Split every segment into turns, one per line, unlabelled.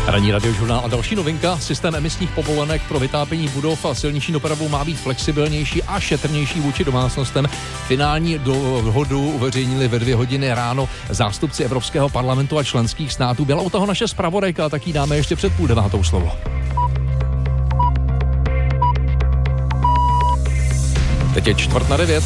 Ranní radiožurnál a další novinka. Systém emisních povolenek pro vytápění budov a silniční dopravu má být flexibilnější a šetrnější vůči domácnostem. Finální dohodu uveřejnili ve 2 hodiny ráno zástupci Evropského parlamentu a členských států. Byla u toho naše zpravodajka, tak jí dáme ještě před 8:30 slovo. Teď je 8:45.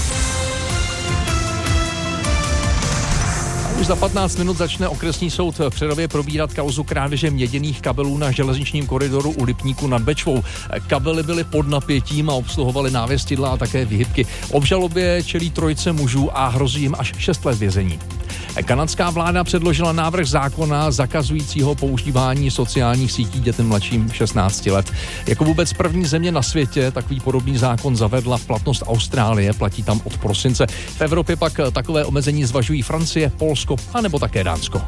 Už za 15 minut začne okresní soud v Přerově probírat kauzu krádeže měděných kabelů na železničním koridoru u Lipníku nad Bečvou. Kabely byly pod napětím a obsluhovaly návěstidla a také výhybky. Obžalobě čelí 3 mužů a hrozí jim až 6 let vězení. Kanadská vláda předložila návrh zákona zakazujícího používání sociálních sítí dětem mladším 16 let. Jako vůbec první země na světě takový podobný zákon zavedla v platnost Austrálie, platí tam od prosince. V Evropě pak takové omezení zvažují Francie, Polsko a nebo také Dánsko.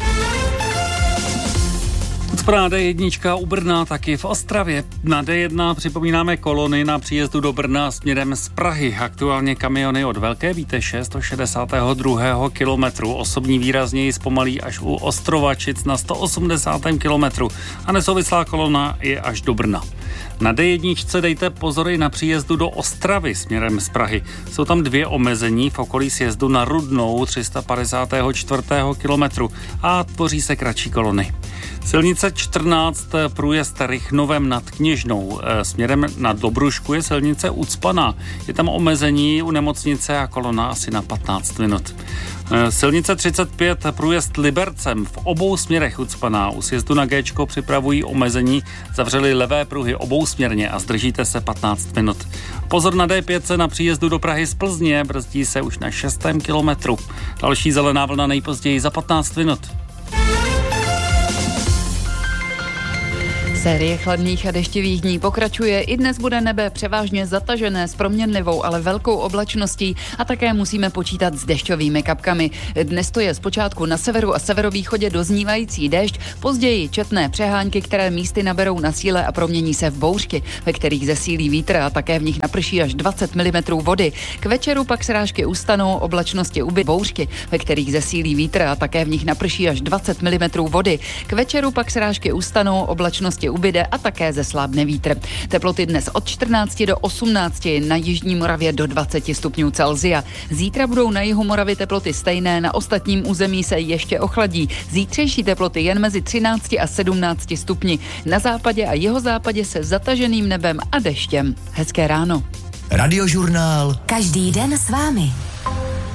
Ucpaná D1 u Brna, taky v Ostravě. Na D1 připomínáme kolony na příjezdu do Brna směrem z Prahy. Aktuálně kamiony od Velké Výteše 162. kilometru. Osobní výrazněji zpomalí až u Ostrovačic na 180. kilometru. A nesouvislá kolona je až do Brna. Na D1 dejte pozor i na příjezdu do Ostravy směrem z Prahy. Jsou tam 2 omezení v okolí sjezdu na Rudnou 354. kilometru a tvoří se kratší kolony. Silnice 14 průjezd Rychnovem nad Kněžnou. Směrem na Dobrušku je silnice ucpaná. Je tam omezení u nemocnice a kolona asi na 15 minut. Silnice 35 průjezd Libercem v obou směrech ucpaná. U sjezdu na Géčko připravují omezení, zavřeli levé pruhy obousměrně a zdržíte se 15 minut. Pozor na D5 na příjezdu do Prahy z Plzně, brzdí se už na 6. kilometru. Další zelená vlna nejpozději za 15 minut.
Série chladných a deštivých dní pokračuje. I dnes bude nebe převážně zatažené s proměnlivou, ale velkou oblačností a také musíme počítat s dešťovými kapkami. Dnes to je zpočátku na severu a severovýchodě doznívající déšť, později četné přehánky, které místy naberou na síle a promění se v bouřky, ve kterých zesílí vítr a také v nich naprší až 20 mm vody. K večeru pak srážky ustanou, oblačnosti ubyde, bouřky, ve kterých zesílí vítr a také v nich naprší až 20 mm vody. K večeru pak srážky ustanou, oblačnosti ubyde a také zeslábne vítr. Teploty dnes od 14 do 18, na jižní Moravě do 20 stupňů Celsia. Zítra budou na jihu Moravy teploty stejné, na ostatním území se ještě ochladí. Zítřejší teploty jen mezi 13 a 17 stupni. Na západě a jihozápadě se zataženým nebem a deštěm. Hezké ráno.
Radiožurnál.
Každý den s vámi.